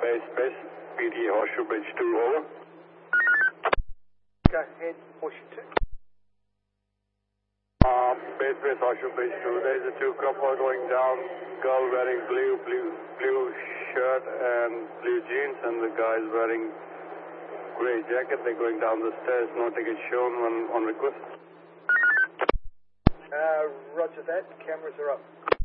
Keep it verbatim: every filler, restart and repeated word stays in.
Base, base, P D Horseshoe Bridge two, over. Go ahead, Horseshoe two. Uh, base, base, Horseshoe Bridge two. There's a two couple going down, girl wearing blue, blue, blue shirt and blue jeans, and the guy's wearing gray jacket. They're going down the stairs, no ticket shown on, on request. Uh, roger that, cameras are up.